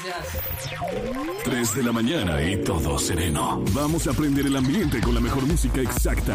3 de la mañana y todo sereno. Vamos a prender el ambiente con la mejor música exacta.